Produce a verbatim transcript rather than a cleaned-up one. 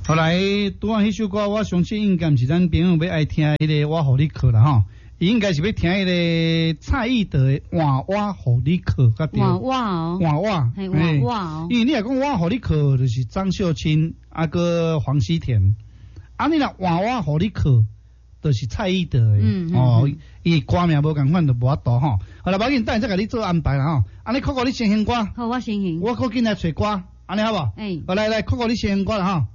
后来拄啊，迄首歌我相信应该毋是咱朋友要爱听迄个我互你课啦吼，伊应该是要听迄个蔡依德的换我互你课，甲对。 换我哦。 换我。 系换我哦。 因为你若讲我互你课，就是张秀清啊个黄西田，啊你若换我互你课，就是蔡依德的。嗯嗯。哦，伊歌名无共款，就无法度吼。好啦，无要紧，等下再甲你做安排啦吼。安尼扣扣你先行歌。 好，我先行。 我靠紧来找歌，安尼好无？ 诶。 好来来，扣扣你先行歌啦吼。